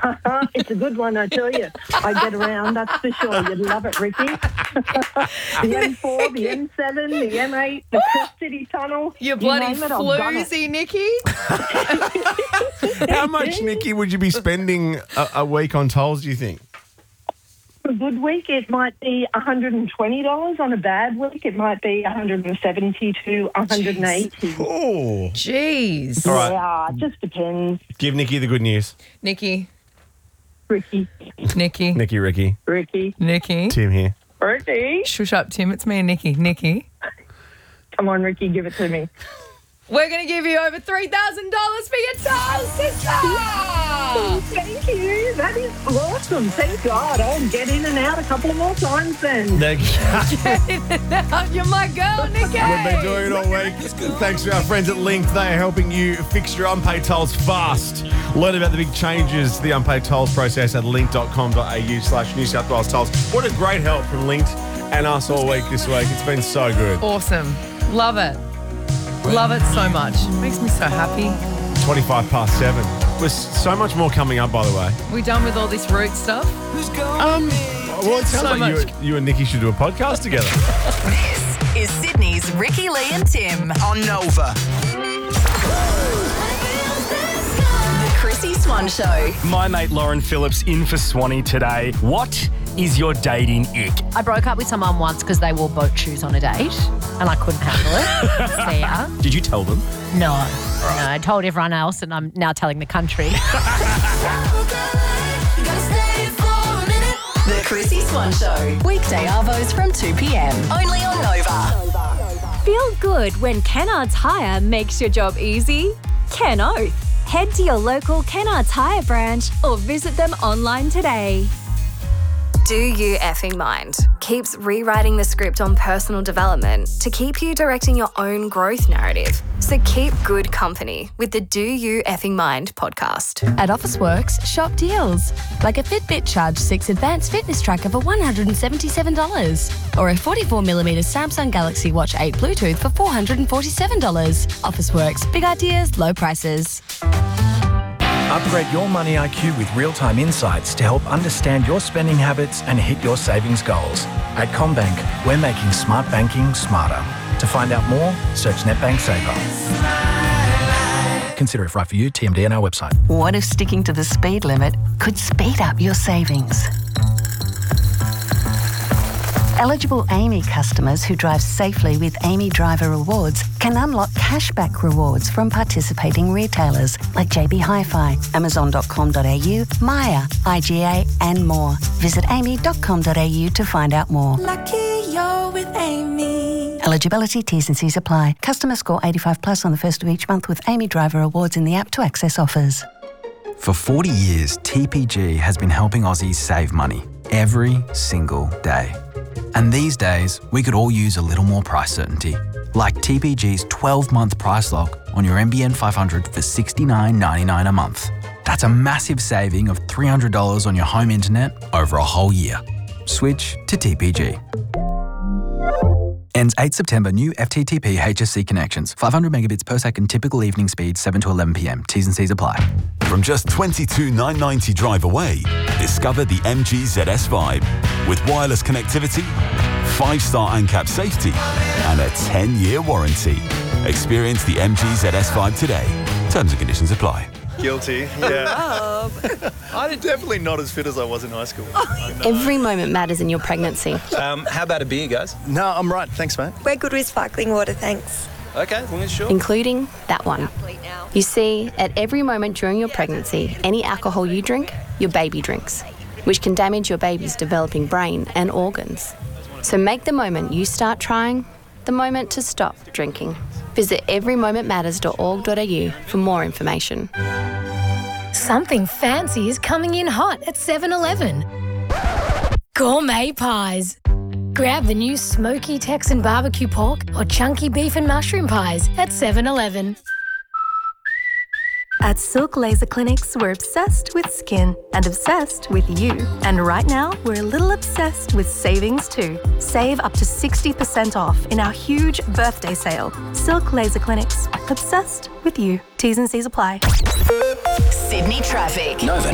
It's a good one, I tell you. I get around, that's for sure. You'd love it, Ricky. The M4, the M7, the M8, the Cross City Tunnel. You're bloody floozy, Nikki. How much, Nikki, would you be spending a week on tolls, do you think? A good week, it might be $120. On a bad week, it might be $170 to $180. Oh. Jeez. All right. Yeah, it just depends. Give Nikki the good news. Nikki. Ricky. Nikki. Nikki, Ricky. Ricky. Nikki. Tim here. Ricky. Shush up, Tim. It's me and Nikki. Nikki. Come on, Ricky, give it to me. We're going to give you over $3,000 for your tolls, sister! Oh, thank you. That is awesome. Thank God. I'll get in and out a couple of more times then. You're my girl, Nikki! We've been doing it all week. Thanks to our friends at Link. They are helping you fix your unpaid tolls fast. Learn about the big changes to the unpaid tolls process at link.com.au/New South Wales Tolls. What a great help from Link and us all week this week. It's been so good. Awesome. Love it. Love it so much. Makes me so happy. 7:25. There's so much more coming up, by the way. We done with all this root stuff? Well, it sounds So like much. you and Nikki should do a podcast together. This is Sydney's Ricky, Lee and Tim on Nova. The Chrissy Swan Show. My mate Lauren Phillips in for Swanee today. What is your dating ick? I broke up with someone once because they wore boat shoes on a date and I couldn't handle it. See ya. Did you tell them? No. No, I told everyone else and I'm now telling the country. The Chrissy Swan Show. Weekday arvos from 2 p.m. Only on Nova. Feel good when Kennards Hire makes your job easy? Ken Oath. Head to your local Kennards Hire branch or visit them online today. Do You Effing Mind keeps rewriting the script on personal development to keep you directing your own growth narrative. So keep good company with the Do You Effing Mind podcast. At Officeworks, shop deals. Like a Fitbit Charge 6 advanced fitness tracker for $177. Or a 44mm Samsung Galaxy Watch 8 Bluetooth for $447. Officeworks, big ideas, low prices. Upgrade your money IQ with real-time insights to help understand your spending habits and hit your savings goals. At CommBank, we're making smart banking smarter. To find out more, search NetBank Saver. Consider if right for you, TMD on our website. What if sticking to the speed limit could speed up your savings? Eligible AAMI customers who drive safely with AAMI Driver Rewards can unlock cashback rewards from participating retailers like JB Hi-Fi, Amazon.com.au, Maya, IGA and more. Visit AAMI.com.au to find out more. Lucky you're with AAMI. Eligibility, T's and C's apply. Customer score 85 plus on the first of each month with AAMI Driver Rewards in the app to access offers. For 40 years, TPG has been helping Aussies save money every single day. And these days, we could all use a little more price certainty. Like TPG's 12-month price lock on your NBN 500 for $69.99 a month. That's a massive saving of $300 on your home internet over a whole year. Switch to TPG. Ends 8 September. New FTTP HSC connections. 500 megabits per second. Typical evening speed 7 to 11 p.m. T's and C's apply. From just $22,990 drive away, discover the MG ZS Vibe. With wireless connectivity, 5-star ANCAP safety, and a 10-year warranty. Experience the MG ZS Vibe today. Terms and conditions apply. Guilty, yeah. I'm definitely not as fit as I was in high school. Every moment matters in your pregnancy. How about a beer, guys? No, I'm right. Thanks, mate. We're good with sparkling water, thanks. Okay, as long as sure. Including that one. You see, at every moment during your pregnancy, any alcohol you drink, your baby drinks, which can damage your baby's developing brain and organs. So make the moment you start trying the moment to stop drinking. Visit everymomentmatters.org.au for more information. Something fancy is coming in hot at 7-Eleven. Gourmet pies. Grab the new smoky Texan barbecue pork or chunky beef and mushroom pies at 7-Eleven. At Silk Laser Clinics, we're obsessed with skin and obsessed with you. And right now, we're a little obsessed with savings too. Save up to 60% off in our huge birthday sale. Silk Laser Clinics, obsessed with you. T's and C's apply. Sydney traffic. Nova